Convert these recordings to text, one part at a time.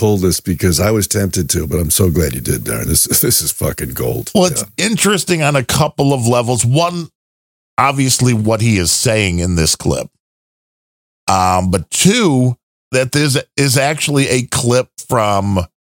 pull this because I was tempted to, but I'm so glad you did, Darren. This is fucking gold. Well, it's interesting on a couple of levels. One, obviously, what he is saying in this clip. But two, that this is actually a clip from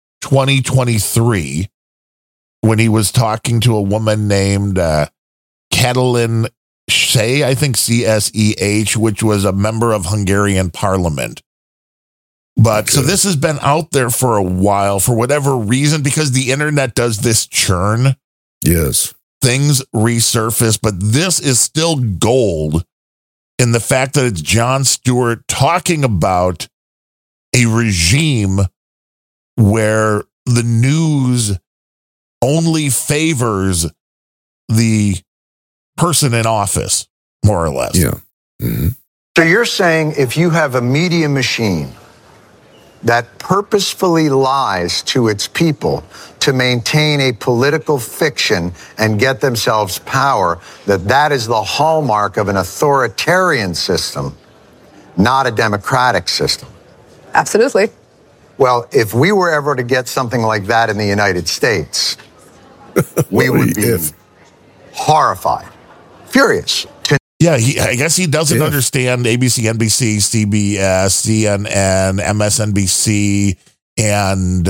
2023 when he was talking to a woman named Katalin Cseh, I think Cseh, which was a member of Hungarian parliament. But so this has been out there for a while for whatever reason, because the internet does this churn. Yes. Things resurface, but this is still gold in the fact that it's Jon Stewart talking about a regime where the news only favors the person in office, more or less. Yeah. Mm-hmm. So you're saying if you have a media machine that purposefully lies to its people to maintain a political fiction and get themselves power, that is the hallmark of an authoritarian system, not a democratic system? Absolutely. Well, if we were ever to get something like that in the United States, we would be horrified, furious. Yeah, I guess he doesn't understand ABC, NBC, CBS, CNN, MSNBC, and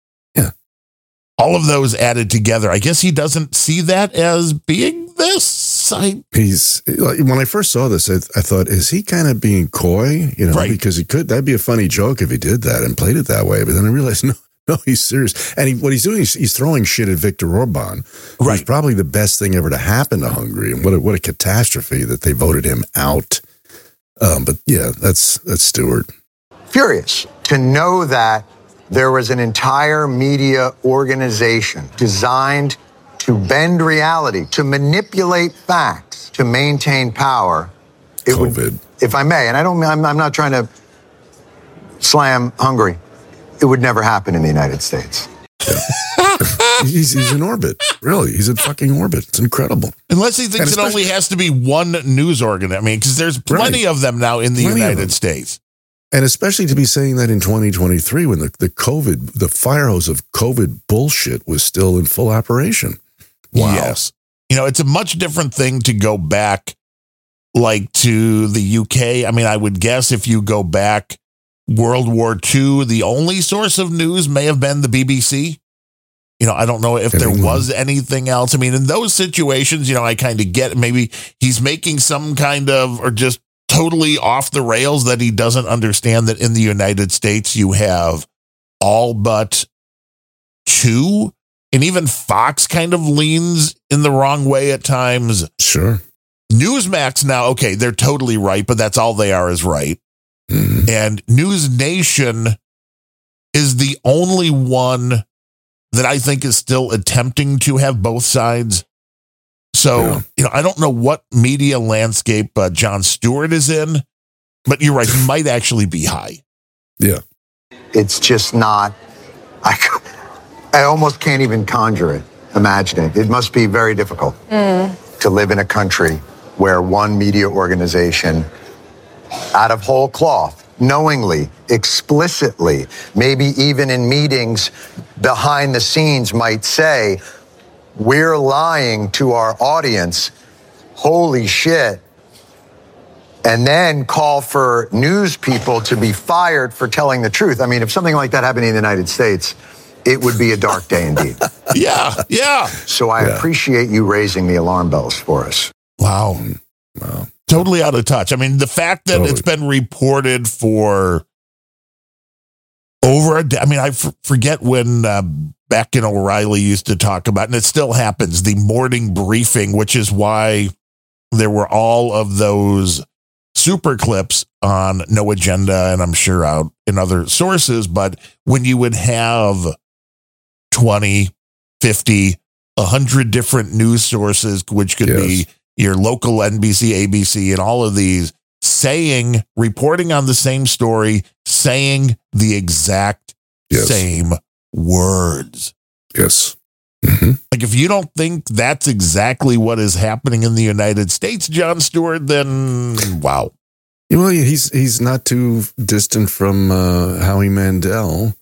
all of those added together. I guess he doesn't see that as being this. When I first saw this, I thought, is he kind of being coy? Right. Because that'd be a funny joke if he did that and played it that way. But then I realized, no, he's serious. And what he's doing is he's throwing shit at Viktor Orban. Right. It's probably the best thing ever to happen to Hungary. And what a catastrophe that they voted him out. But yeah, that's Stewart. Furious to know that there was an entire media organization designed to bend reality, to manipulate facts, to maintain power. COVID. If I may, and I'm not trying to slam Hungary. It would never happen in the United States. Yeah. he's in orbit. Really, he's in fucking orbit. It's incredible. Unless he thinks it only has to be one news organ. I mean, because there's plenty of them now in the United States. And especially to be saying that in 2023 when the fire hose of COVID bullshit was still in full operation. Wow. Yes. It's a much different thing to go back like to the UK. I mean, I would guess if you go back World War II, the only source of news may have been the BBC. I don't know if there was anything else. I mean, in those situations, I kind of get maybe he's making some kind of, or just totally off the rails that he doesn't understand that in the United States you have all but two, and even Fox kind of leans in the wrong way at times. Sure. Newsmax now, okay, they're totally right, but that's all they are is right. Mm-hmm. And News Nation is the only one that I think is still attempting to have both sides. So, I don't know what media landscape Jon Stewart is in, but you're right, he might actually be high. Yeah. It's just not, I almost can't even conjure it, imagine it. It must be very difficult to live in a country where one media organization, out of whole cloth, knowingly, explicitly, maybe even in meetings behind the scenes might say, we're lying to our audience, holy shit, and then call for news people to be fired for telling the truth. I mean, if something like that happened in the United States, it would be a dark day indeed. Yeah. So I appreciate you raising the alarm bells for us. Wow. Totally out of touch. I mean, the fact that it's been reported for over a day. I mean, I forget when Beck and O'Reilly used to talk about, and it still happens, the morning briefing, which is why there were all of those super clips on No Agenda, and I'm sure out in other sources. But when you would have 20, 50, 100 different news sources, which could be your local NBC, ABC, and all of these reporting on the same story, saying the exact same words. Yes. Mm-hmm. Like, if you don't think that's exactly what is happening in the United States, Jon Stewart, then wow. Well, he's not too distant from Howie Mandel,